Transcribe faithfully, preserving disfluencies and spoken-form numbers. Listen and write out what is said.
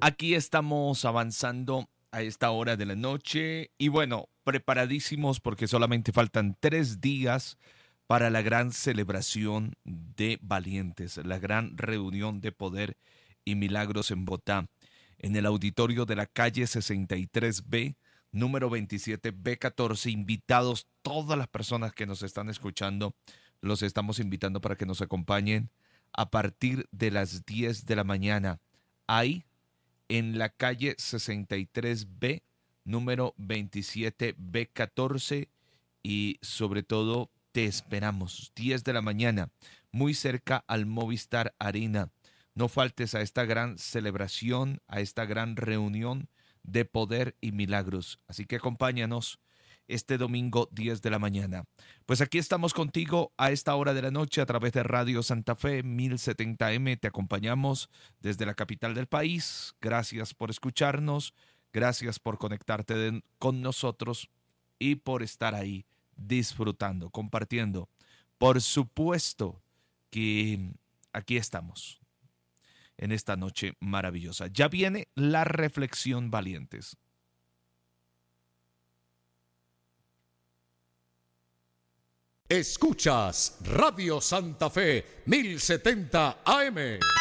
Aquí estamos avanzando a esta hora de la noche y bueno, preparadísimos porque solamente faltan tres días para la gran celebración de valientes, la gran reunión de poder y milagros en Bogotá, en el auditorio de la calle sesenta y tres B, número veintisiete B catorce. Invitados todas las personas que nos están escuchando, los estamos invitando para que nos acompañen a partir de las diez de la mañana. Ahí en la calle sesenta y tres B, número veintisiete B catorce, y sobre todo te esperamos, diez de la mañana, muy cerca al Movistar Arena. No faltes a esta gran celebración, a esta gran reunión de poder y milagros. Así que acompáñanos este domingo diez de la mañana. Pues aquí estamos contigo a esta hora de la noche a través de Radio Santa Fe mil setenta M. Te acompañamos desde la capital del país. Gracias por escucharnos, gracias por conectarte de, con nosotros y por estar ahí disfrutando, compartiendo. Por supuesto que aquí estamos en esta noche maravillosa. Ya viene la reflexión, valientes. Escuchas Radio Santa Fe mil setenta A M.